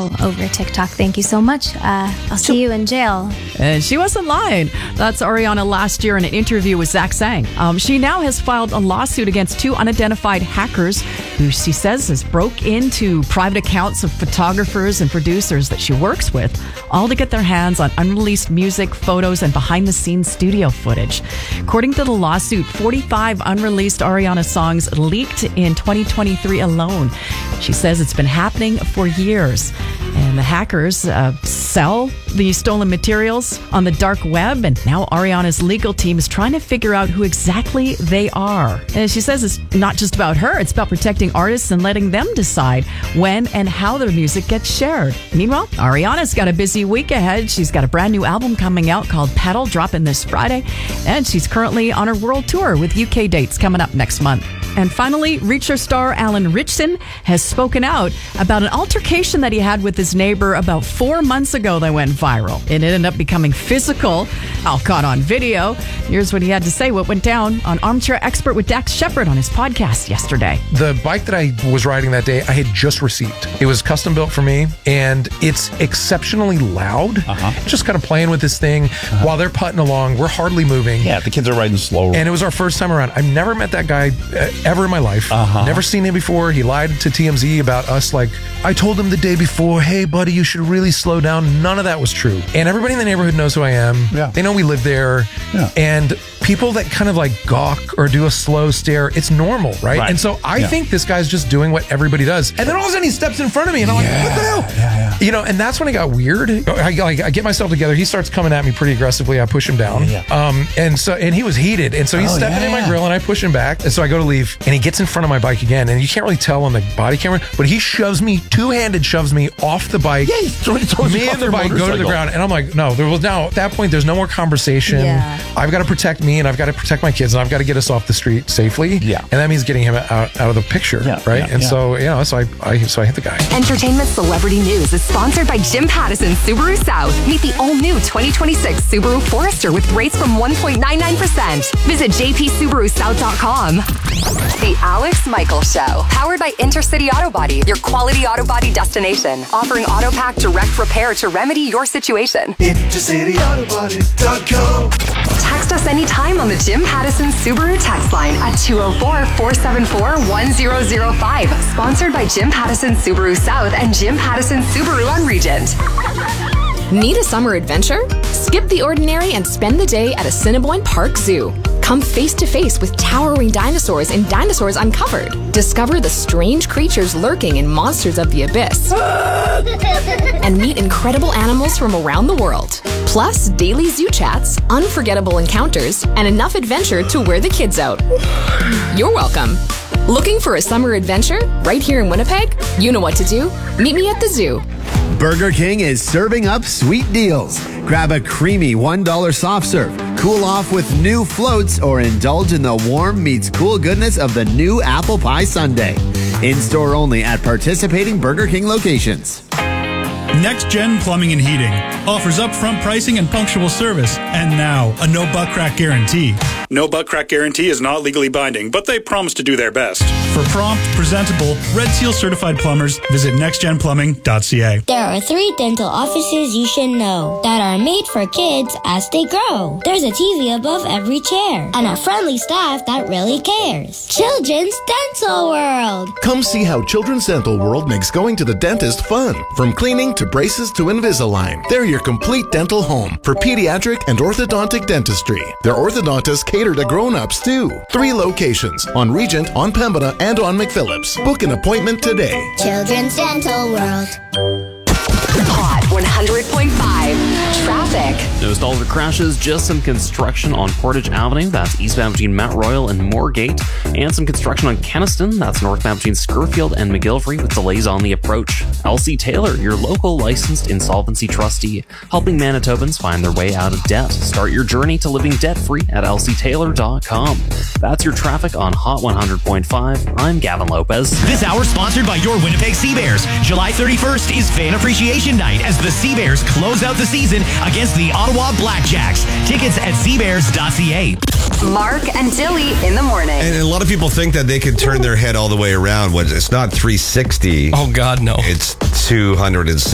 all over TikTok. Thank you so much. I'll see you in jail. And she wasn't lying. That's Ariana last year in an interview with Zach Sang. She now has filed a lawsuit against two unidentified hackers who she says has broke into private accounts of photographers and producers that she works with, all to get their hands on unreleased music, photos, and behind-the-scenes studio footage. According to the lawsuit, 45 unreleased Ariana songs leaked in 2023 alone. She says it's been happening for years. And the hackers sell the stolen materials on the dark web, and now Ariana's legal team is trying to figure out who exactly they are. And she says it's not just about her, it's about protecting artists and letting them decide when and how their music gets shared. Meanwhile, Ariana's got a busy week ahead. She's got a brand new album coming out called Pedal, dropping this Friday, and she's currently on her world tour with UK dates coming up next month. And finally, Reacher star Alan Ritchson has spoken out about an altercation that he had with his neighbor about 4 months ago that went viral. It ended up becoming physical, all caught on video. Here's what he had to say, what went down on Armchair Expert with Dax Shepard on his podcast yesterday. The bike that I was riding that day, I had just received. It was custom built for me, and it's exceptionally loud. Just kind of playing with this thing while they're putting along. We're hardly moving. Yeah, the kids are riding slow. And it was our first time around. I've never met that guy ever in my life. Never seen him before. He lied to TMZ about us. Like, I told him the day before, hey, buddy, you should really slow down. None of that was true. And everybody in the neighborhood knows who I am. Yeah. They know we live there. Yeah. And people that kind of like gawk or do a slow stare, it's normal, right? And so I think this guy's just doing what everybody does. And then all of a sudden he steps in front of me and I'm like, what the hell? You know, and that's when it got weird. I get myself together. He starts coming at me pretty aggressively. I push him down. And he was heated. And so he's stepping in my grill and I push him back. And so I go to leave and he gets in front of my bike again. And you can't really tell on the body camera, but he shoves me, two-handed shoves me off the bike. Yeah, he throws me and the bike go to the ground. And I'm like, no, there was now at that point, there's no more conversation. I've got to protect me and I've got to protect my kids and I've got to get us off the street safely. And that means getting him out of the picture. Right. So, you know, so I hit the guy. Entertainment Celebrity News is sponsored by Jim Pattison Subaru South. Meet the all-new 2026 Subaru Forester with rates from 1.99%. Visit jpsubarusouth.com. The Alex Michaels Show, powered by Intercity Auto Body, your quality auto body destination, offering AutoPack direct repair to remedy your situation. IntercityAutoBody.com. Text us anytime on the Jim Pattison Subaru text line at 204-474-1005. Sponsored by Jim Pattison Subaru South and Jim Pattison Subaru on Regent. Need a summer adventure? Skip the ordinary and spend the day at Assiniboine Park Zoo. Come face to face with towering dinosaurs in Dinosaurs Uncovered. Discover the strange creatures lurking in Monsters of the Abyss. And meet incredible animals from around the world. Plus, daily zoo chats, unforgettable encounters, and enough adventure to wear the kids out. You're welcome. Looking for a summer adventure right here in Winnipeg? You know what to do. Meet me at the zoo. Burger King is serving up sweet deals. Grab a creamy $1 soft serve, cool off with new floats, or indulge in the warm meets cool goodness of the new apple pie sundae. In-store only at participating Burger King locations. Next Gen Plumbing and Heating offers upfront pricing and punctual service, and now a no butt crack guarantee. No butt crack guarantee is not legally binding, but they promise to do their best. For prompt, presentable, Red Seal certified plumbers, visit nextgenplumbing.ca. There are 3 dental offices you should know that are made for kids as they grow. There's a TV above every chair and a friendly staff that really cares. Children's Dental World. Come see how Children's Dental World makes going to the dentist fun. From cleaning to braces to Invisalign, they're your complete dental home for pediatric and orthodontic dentistry. Their orthodontists cater to grown-ups too. 3 locations on Regent, on Pembina, and on McPhillips. Book an appointment today. Children's Dental World. Hot 100.5 traffic. No stalls or crashes, just some construction on Portage Avenue. That's eastbound between Mount Royal and Moorgate. And some construction on Kenniston. That's northbound between Scurfield and McGillivray with delays on the approach. LC Taylor, your local licensed insolvency trustee, helping Manitobans find their way out of debt. Start your journey to living debt-free at lctaylor.com. That's your traffic on Hot 100.5. I'm Gavin Lopez. This hour sponsored by your Winnipeg Seabears. July 31st is Fan Appreciation Night as the Seabears close out the season against the Ottawa Blackjacks. Tickets at seabears.ca. Mark and Dilly in the morning. And a lot of people think that they can turn their head all the way around. It's not 360. Oh, God, no. It's 270.